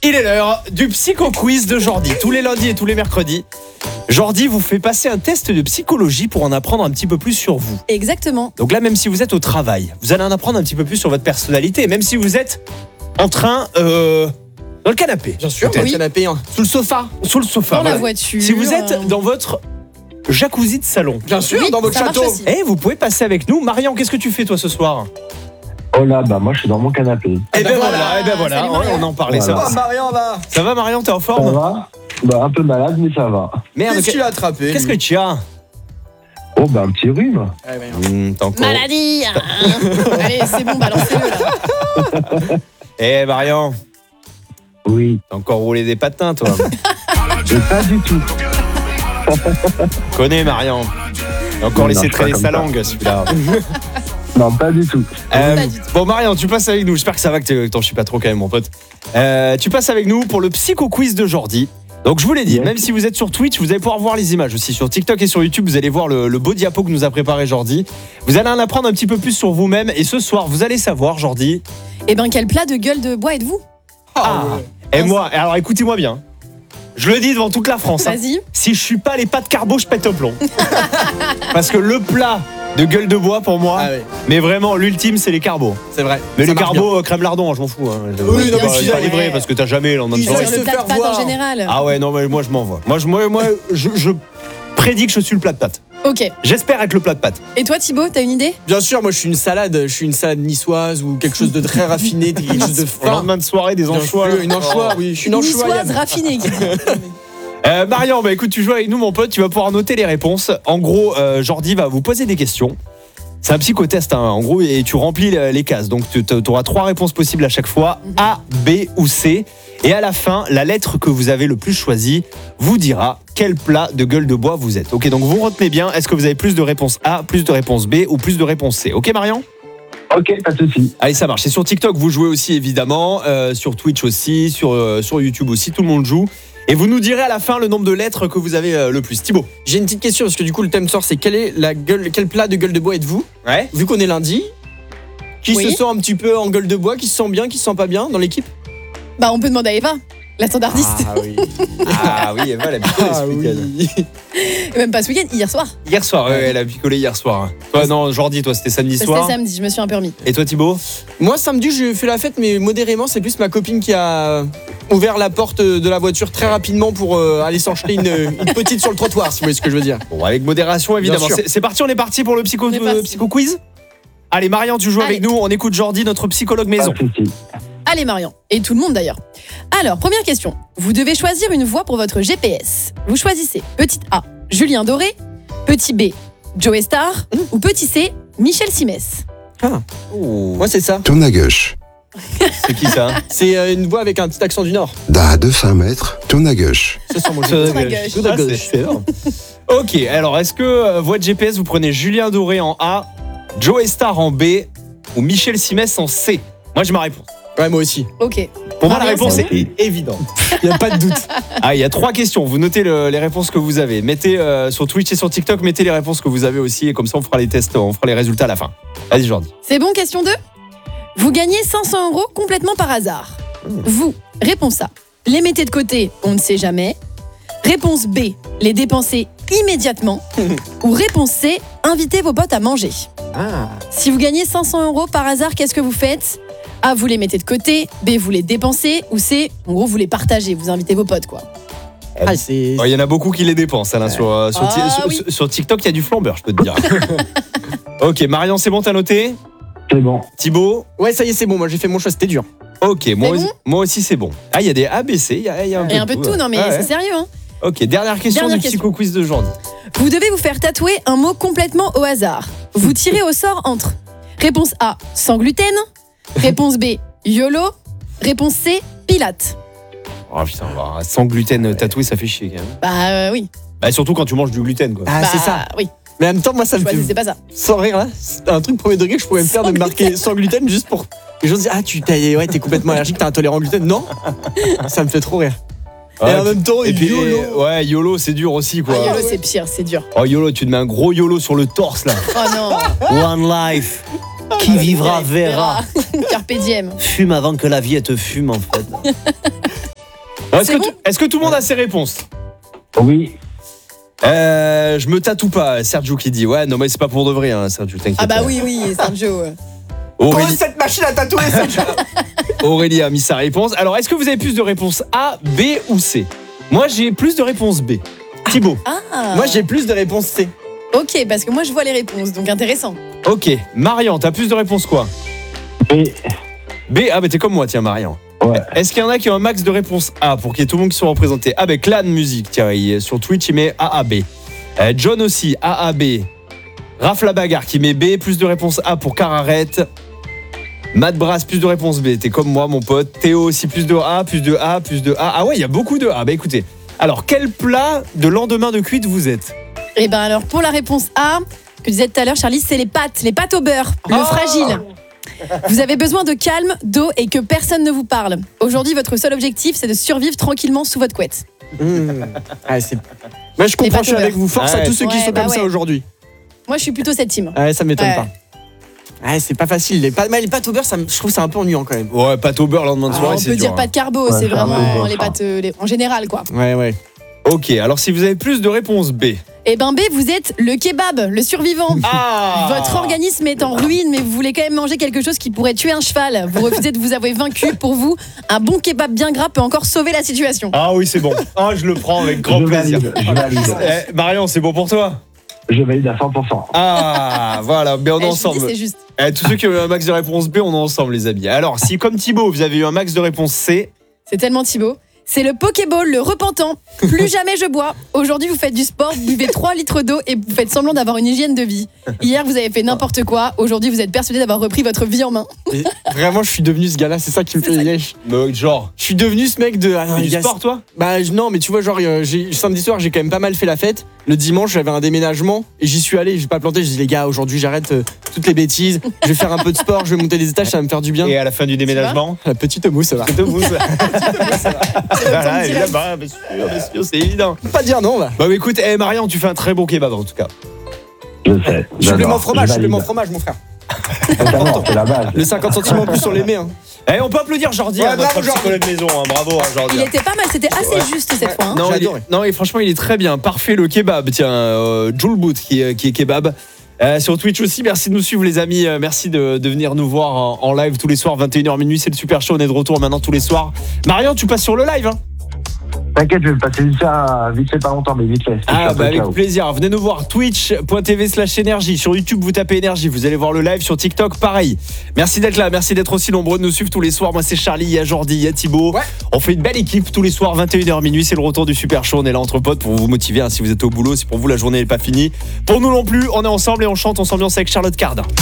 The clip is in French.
Il est l'heure du psycho-quiz de Jordi. Tous les lundis et tous les mercredis, Jordi vous fait passer un test de psychologie pour en apprendre un petit peu plus sur vous. Exactement. Donc là, même si vous êtes au travail, vous allez en apprendre un petit peu plus sur votre personnalité. Même si vous êtes en train dans le canapé. Bien sûr, peut-être. dans le canapé, sous le sofa. Sous le sofa. Dans la voilà. voiture. Si vous êtes dans votre jacuzzi de salon, Bien sûr, Oui, dans votre ça marche château. aussi. vous pouvez passer avec nous. Marion, qu'est-ce que tu fais toi ce soir? Oh là, bah moi je suis dans mon canapé. Eh ben voilà. voilà, Salut, Marion. on en parlait. Voilà. Ça Marion, va. va Marion, t'es en Ça forme? va? Bah un peu malade, mais ça va. Merde, Qu'est-ce qu'il a attrapé qu'est-ce que tu as? Oh bah un petit rhume. T'as encore... Maladie. Allez, c'est bon, balancez-le là. Eh Marion, Oui, t'as encore roulé des patins toi. mais pas du tout. Connais Marion. T'as encore Non, laissé je suis pas traîner comme sa ça. langue celui-là. Non, pas du tout. Pas du tout. Bon Marion, tu passes avec nous. J'espère que ça va, que t'en suis pas trop quand même mon pote. Tu passes avec nous pour le psycho-quiz de Jordi. Donc je vous l'ai dit, Yes. même si vous êtes sur Twitch, vous allez pouvoir voir les images aussi. Sur TikTok et sur YouTube, vous allez voir le beau diapo que nous a préparé Jordi. Vous allez en apprendre un petit peu plus sur vous-même. Et ce soir, vous allez savoir, Jordi. Eh ben, quel plat de gueule de bois êtes-vous? Et moi, alors écoutez-moi bien. Je le dis devant toute la France. hein. Vas-y. Si je suis pas les pâtes carbo, je pète au plomb. Parce que le plat de gueule de bois pour moi, Ah ouais, mais vraiment l'ultime c'est les carbos. c'est vrai. Mais Ça les marche carbos crème lardon, hein, je m'en fous. Hein. Oui, non, Bah, mais c'est pas ouais. livré parce que t'as jamais le lendemain de Ils soirée. ont- Sur se le plat de faire pâtes en voir. général. Ah ouais, non, mais moi je m'envoie. Moi, je prédis que je suis le plat de pâtes. Ok. J'espère être le plat de pâtes. Et toi, Thibaut, t'as une idée? Bien sûr, moi je suis une salade niçoise ou quelque chose de très raffiné, quelque chose de Au fin. lendemain de soirée, des Bien anchois. sûr, Une anchois, oui, je suis une anchois. Niçoise raffinée. qui dit. Marion, bah écoute, tu joues avec nous, mon pote. Tu vas pouvoir noter les réponses. En gros, Jordi va vous poser des questions. C'est un psychotest, hein, en gros, et tu remplis les cases. Donc, tu auras 3 réponses possibles à chaque fois, A, B ou C. Et à la fin, la lettre que vous avez le plus choisie vous dira quel plat de gueule de bois vous êtes. Ok, donc vous retenez bien. Est-ce que vous avez plus de réponses A, plus de réponses B ou plus de réponses C? Ok, Marion? Ok, pas de soucis. Allez, ça marche. Et sur TikTok, vous jouez aussi, évidemment. Sur Twitch aussi, sur YouTube aussi, tout le monde joue. Et vous nous direz à la fin le nombre de lettres que vous avez le plus. Thibaut? J'ai une petite question parce que du coup le thème sort, c'est quel plat de gueule de bois êtes-vous? Ouais. Vu qu'on est lundi, qui Oui. se sent un petit peu en gueule de bois, qui se sent bien, qui se sent pas bien dans l'équipe? Bah, on peut demander à Eva, la standardiste. oui. Ah oui, Eva, elle a picolé ce week-end. Et même pas ce week-end, hier soir. Hier soir, ouais, elle a picolé hier soir. Toi, non, Jordi, toi, c'était samedi C'était soir. samedi, je me suis un peu remis. Et toi, Thibaut? Moi samedi j'ai fait la fête mais modérément, c'est plus ma copine qui a ouvert la porte de la voiture très rapidement pour aller s'encheler une petite sur le trottoir, si vous voyez ce que je veux dire. Bon, avec modération, évidemment. Bien sûr. C'est parti, on est parti pour le On est parti. psycho-quiz. Allez, Marion, tu joues Allez. avec nous. On écoute Jordi, notre psychologue Pas maison. de soucis. Allez, Marion. Et tout le monde d'ailleurs. Alors, première question. Vous devez choisir une voie pour votre GPS. Vous choisissez petit A, Julien Doré, petit B, Joe Star ou petit C, Michel Simès. Oh, Moi c'est ça. Tourne à gauche. c'est qui ça? C'est une voix avec un petit accent du Nord. D'à 200 mètres, tourne à gauche. Ça sent mon Ça, jeu. Tourne à gauche. Ah, c'est énorme. Ok, alors est-ce que votre GPS, vous prenez Julien Doré en A, Joe Star en B ou Michel Simès en C? Moi, j'ai ma réponse. Ouais, moi aussi. Ok. Pour moi, la Marion, réponse c'est est évidente. Il n'y a pas de doute. Ah, il y a 3 questions. Vous notez les réponses que vous avez. Mettez sur Twitch et sur TikTok, mettez les réponses que vous avez aussi. Et comme ça, on fera les tests, on fera les résultats à la fin. Vas-y, Jordi. C'est bon, question 2. Vous gagnez 500 € complètement par hasard. Vous, réponse A, les mettez de côté, on ne sait jamais. Réponse B, les dépensez immédiatement. Ou réponse C, invitez vos potes à manger. Ah. Si vous gagnez 500 € par hasard, qu'est-ce que vous faites? A, vous les mettez de côté. B, vous les dépensez. Ou C, en gros, vous les partagez, vous invitez vos potes, quoi. Ah, c'est. Il y en a beaucoup qui les dépensent. Alain, sur Ah, oui. sur TikTok, il y a du flambeur, je peux te dire. Ok, Marion, c'est bon, t'as noté? C'est bon. Thibaut? Ouais, ça y est, c'est bon. Moi j'ai fait mon choix, c'était dur. Ok, moi, C'est aussi, bon moi aussi, c'est bon. Ah, il y a des ABC, il y a un peu Et un peu de tout, non mais Ah ouais. c'est sérieux, hein. Ok, dernière question Dernière du question. psycho-quiz de Jordi. Vous devez vous faire tatouer un mot complètement au hasard. Vous tirez au sort entre réponse A, sans gluten. Réponse B, YOLO. Réponse C, Pilates. Oh putain, bah, sans gluten tatoué, ça fait chier quand même. Bah oui. Bah, surtout quand tu manges du gluten, quoi. Ah, Bah, c'est ça. Oui, Mais en même temps, moi ça me choisissez fait. pas ça. Sans rire là, c'est un truc premier degré que je pourrais me faire de me marquer sans gluten juste pour. Les gens disent ah t'es complètement allergique, t'es intolérant au gluten. Non, ça me fait trop rire. Et en même temps, et puis, YOLO. ouais, YOLO, c'est dur aussi, quoi. Ah, YOLO, ouais. c'est pire, c'est dur. Oh, YOLO, tu te mets un gros YOLO sur le torse, là. Oh non. One life. Qui vivra verra. Carpe diem. Fume avant que la vie elle te fume en fait. Bon, C'est bon est-ce que tout le monde a ses réponses? Oui. Je me tatoue pas, Sergio qui dit. Ouais, non, mais c'est pas pour de vrai, hein, Sergio, t'inquiète. Ah bah pas. oui, Sergio. Aurélie, cette machine à tatouer, Sergio. Aurélie a mis sa réponse. Alors, est-ce que vous avez plus de réponses A, B ou C? Moi, j'ai plus de réponses B. Thibaut. Ah. Moi, j'ai plus de réponses C. Ok, parce que moi je vois les réponses, donc intéressant. Ok. Marian, t'as plus de réponses quoi? B. B, ah bah t'es comme moi, tiens, Marian. Ouais. Est-ce qu'il y en a qui ont un max de réponses A pour qu'il y ait tout le monde qui soit représenté? Ah ben Clan Musique, tiens, sur Twitch il met AAB. John aussi, AAB. Raph la bagarre qui met B, plus de réponses A pour Cararet. Matt Brass, plus de réponses B, t'es comme moi mon pote. Théo aussi, plus de A, plus de A, plus de A. Ah ouais, il y a beaucoup de A. Bah écoutez, alors quel plat de lendemain de cuite vous êtes? Et ben alors pour la réponse A, que disais tout à l'heure Charlie, c'est les pâtes au beurre, le fragile. Vous avez besoin de calme, d'eau et que personne ne vous parle. Aujourd'hui, votre seul objectif, c'est de survivre tranquillement sous votre couette. Ah, moi, je comprends, pâtes je suis au avec beurre. vous. Force à Ouais. tous ceux qui Ouais, sont bah comme ça ouais. aujourd'hui. Moi, je suis plutôt cette team. Ouais, ça m'étonne Ouais. pas. Ouais, c'est pas facile. Les pâtes au beurre, je trouve ça un peu ennuyant quand même. Ouais, pâte au beurre lendemain de soirée, On c'est peut dur. dire pas de carbo, Ouais, c'est c'est un vraiment peu dur, les ça. pâtes en général, quoi. Ouais. Ok, alors si vous avez plus de réponses B. Et ben B, vous êtes le kebab, le survivant. Ah Votre organisme est en ruine, mais vous voulez quand même manger quelque chose qui pourrait tuer un cheval. Vous refusez de vous avouer vaincu. Pour vous, un bon kebab bien gras peut encore sauver la situation. Ah oui, c'est bon. Ah, je le prends avec grand Je plaisir. valide. Marion, c'est bon pour toi? Je valide à 100%. Ah, voilà, mais on est Eh, je vous ensemble. dis, c'est juste. Tous ceux qui ont eu un max de réponse B, on est ensemble, les amis. Alors, si comme Thibaut, vous avez eu un max de réponse C, C'est tellement Thibaut. C'est le Pokéball, le repentant. Plus jamais je bois. Aujourd'hui, vous faites du sport, vous buvez 3 litres d'eau et vous faites semblant d'avoir une hygiène de vie. Hier, vous avez fait n'importe quoi. Aujourd'hui, vous êtes persuadé d'avoir repris votre vie en main. Et vraiment, je suis devenu ce gars-là, c'est ça qui me C'est fait ça. liège. genre, Je suis devenu ce mec de. Ah, non, du les gars, sport, toi? non, mais tu vois, genre, samedi soir, j'ai quand même pas mal fait la fête. Le dimanche, j'avais un déménagement et j'y suis allé. J'ai pas planté. Je dis, les gars, aujourd'hui, j'arrête toutes les bêtises. Je vais faire un peu de sport, je vais monter les étages, ça va me faire du bien. Et à la fin du déménagement? La petite mousse, ça va. C'est vous, ça. Voilà, petit évidemment, bien sûr, c'est évident. Pas dire non, là. Bah, écoute, Marion, tu fais un très bon kebab en tout cas. Je sais. Supplément j'adore, fromage, je supplément valide. fromage, mon frère. Totalement, c'est la base. Le 50 centimes en plus sur les mets. Hein. On peut applaudir Jordi, Ouais, hein, notre bravo, Jordi. psychologue maison. Hein, bravo, Jordi. Il était pas mal, c'était assez juste cette fois. Hein. Non, J'ai il est- adoré. non, et franchement, il est très bien. Parfait le kebab. Tiens, Jules Boot qui est kebab. Sur Twitch aussi, merci de nous suivre les amis, merci de venir nous voir en live tous les soirs 21h minuit, c'est le Super Show, on est de retour maintenant tous les soirs. Marion, tu passes sur le live hein? T'inquiète, je vais me passer vite fait pas longtemps, mais vite fait. Ah bah avec Ciao. plaisir, venez nous voir twitch.tv/énergie, sur YouTube vous tapez énergie, vous allez voir le live, sur TikTok pareil. Merci d'être là, merci d'être aussi nombreux de nous suivre tous les soirs. Moi c'est Charlie, il y a Jordi, il y a Thibaut. Ouais. On fait une belle équipe tous les soirs 21h minuit, c'est le retour du Super Show, on est là entre potes pour vous motiver hein, si vous êtes au boulot, si pour vous la journée n'est pas finie. Pour nous non plus, on est ensemble et on chante, on s'ambiance avec Charlotte Cardin.